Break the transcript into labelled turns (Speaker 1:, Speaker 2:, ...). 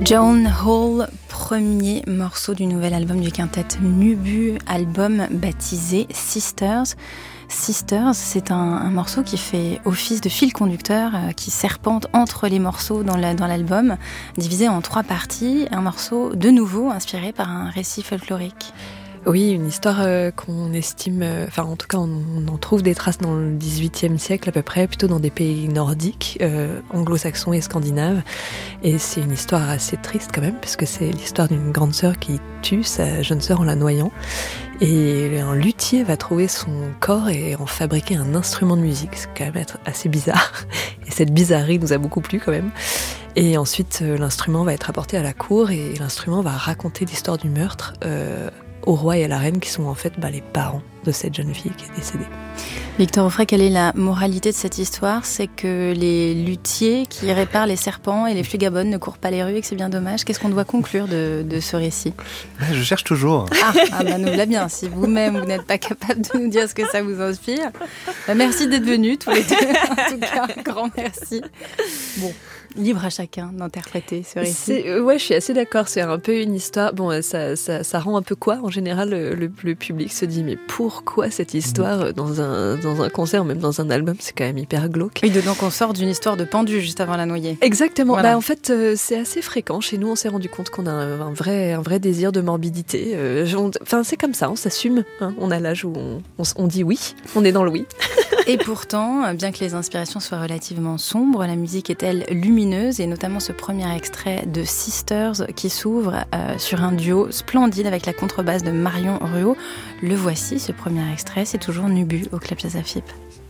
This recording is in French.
Speaker 1: Joan Hall, premier morceau du nouvel album du quintet Nubu, album baptisé Sisters. Sisters, c'est un morceau qui fait office de fil conducteur, qui serpente entre les morceaux dans l'album, divisé en 3 parties, un morceau de nouveau inspiré par un récit folklorique.
Speaker 2: Oui, une histoire qu'on estime, en tout cas on en trouve des traces dans le XVIIIe siècle à peu près, plutôt dans des pays nordiques, anglo-saxons et scandinaves. Et c'est une histoire assez triste quand même, parce que c'est l'histoire d'une grande sœur qui tue sa jeune sœur en la noyant. Et un luthier va trouver son corps et en fabriquer un instrument de musique. C'est quand même assez bizarre. Et cette bizarrerie nous a beaucoup plu quand même. Et ensuite, l'instrument va être apporté à la cour et l'instrument va raconter l'histoire du meurtre au roi et à la reine qui sont en fait les parents de cette jeune fille qui est décédée.
Speaker 1: Victor Auffray, quelle est la moralité de cette histoire ? C'est que les luthiers qui réparent les serpents et les flugabones ne courent pas les rues et que c'est bien dommage. Qu'est-ce qu'on doit conclure de ce récit ?
Speaker 3: Je cherche toujours.
Speaker 1: Nous l'a bien. Si vous-même, vous n'êtes pas capable de nous dire ce que ça vous inspire. Merci d'être venus tous les deux. En tout cas, un grand merci. Bon, libre à chacun d'interpréter ce récit.
Speaker 2: Ouais, je suis assez d'accord. C'est un peu une histoire. Bon, ça rend un peu quoi ? En général, le public se dit mais pourquoi cette histoire dans un concert, même dans un album, c'est quand même hyper glauque.
Speaker 1: Oui, dedans qu'on sort d'une histoire de pendu juste avant la noyée.
Speaker 2: Exactement.
Speaker 1: Voilà.
Speaker 2: En fait, c'est assez fréquent. Chez nous, on s'est rendu compte qu'on a un vrai désir de morbidité. C'est comme ça, on s'assume. On a l'âge où on dit oui, on est dans le oui.
Speaker 1: Et pourtant, bien que les inspirations soient relativement sombres, la musique est, elle, lumineuse, et notamment ce premier extrait de Sisters qui s'ouvre sur un duo splendide avec la contrebasse de Marion Ruot. Le voici, ce premier extrait, c'est toujours Nubu au Club Jazz à FIP.